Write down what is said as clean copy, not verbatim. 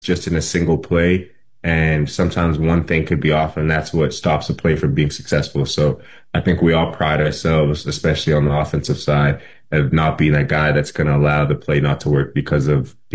just in a single play. And sometimes one thing could be off, and that's what stops a play from being successful. So I think we all pride ourselves, especially on the offensive side, of not being a guy that's going to allow the play not to work because of